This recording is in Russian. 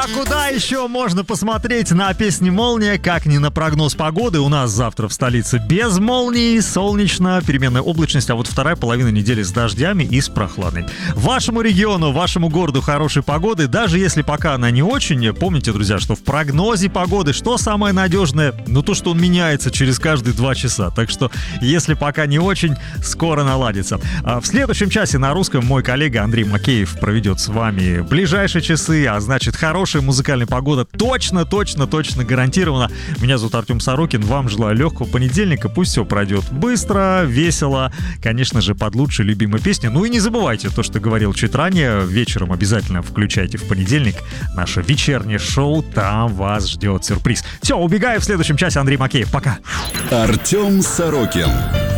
А куда еще можно посмотреть на песни «Молния», как не на прогноз погоды? У нас завтра в столице без молний, солнечно, переменная облачность, а вот вторая половина недели с дождями и с прохладой. Вашему региону, вашему городу хорошей погоды, даже если пока она не очень. Помните, друзья, что в прогнозе погоды что самое надежное? Ну, то, что он меняется через каждые 2 часа. Так что, если пока не очень, скоро наладится. А в следующем часе на русском мой коллега Андрей Макеев проведет с вами ближайшие часы, а значит, хорошая музыкальная погода точно гарантирована. Меня зовут Артем Сорокин, вам желаю легкого понедельника, пусть все пройдет быстро, весело, конечно же, под лучшие любимые песни. Ну и не забывайте то, что говорил чуть ранее, вечером обязательно включайте в понедельник наше вечернее шоу, там вас ждет сюрприз. Все, убегаю, в следующем часе Андрей Макеев, пока. Артем Сорокин.